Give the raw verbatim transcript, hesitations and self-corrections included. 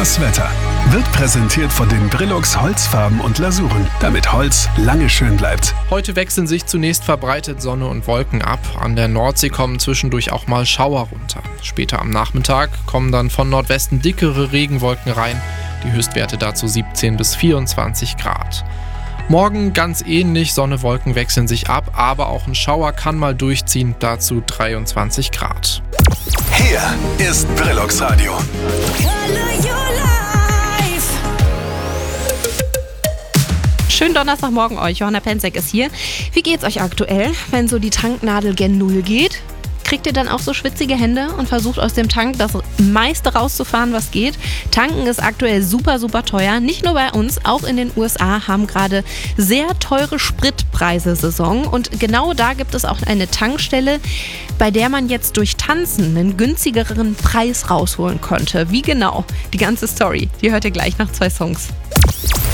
Das Wetter wird präsentiert von den Brillux Holzfarben und Lasuren, damit Holz lange schön bleibt. Heute wechseln sich zunächst verbreitet Sonne und Wolken ab. An der Nordsee kommen zwischendurch auch mal Schauer runter. Später am Nachmittag kommen dann von Nordwesten dickere Regenwolken rein. Die Höchstwerte dazu siebzehn bis vierundzwanzig Grad. Morgen ganz ähnlich, Sonne, Wolken wechseln sich ab, aber auch ein Schauer kann mal durchziehen, dazu dreiundzwanzig Grad. Hier ist Brillux Radio. Schönen Donnerstagmorgen euch, Johanna Penzek ist hier. Wie geht's euch aktuell, wenn so die Tanknadel gen Null geht? Kriegt ihr dann auch so schwitzige Hände und versucht aus dem Tank das meiste rauszufahren, was geht? Tanken ist aktuell super, super teuer. Nicht nur bei uns, auch in den U S A haben gerade sehr teure Spritpreise Saison. Und genau da gibt es auch eine Tankstelle, bei der man jetzt durch Tanzen einen günstigeren Preis rausholen konnte. Wie genau? Die ganze Story, die hört ihr gleich nach zwei Songs.